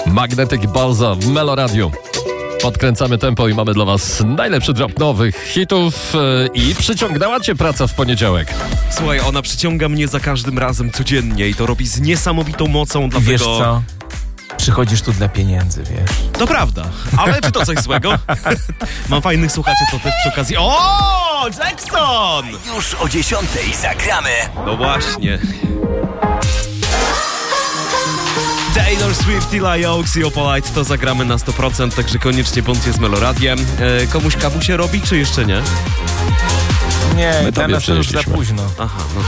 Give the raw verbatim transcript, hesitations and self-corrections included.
Magnetic Balza w Melo Radio. Podkręcamy tempo i mamy dla was najlepszy drop nowych hitów yy, i przyciągnęła cię praca w poniedziałek. Słuchaj, ona przyciąga mnie za każdym razem codziennie i to robi z niesamowitą mocą, dlatego... Wiesz co? Przychodzisz tu dla pieniędzy, wiesz. To prawda, ale czy to coś złego? Mam fajnych słuchaczy, to też przy okazji... O, Jackson! Już o dziesiątej zagramy. No właśnie. Taylor Swift, Eli Oaks i Opalite to zagramy na sto procent, także koniecznie bądźcie z Meloradiem. E, komuś kawu się robi, czy jeszcze nie? Nie, My dla tobie nas to już za przynieśliśmy. późno. Aha, no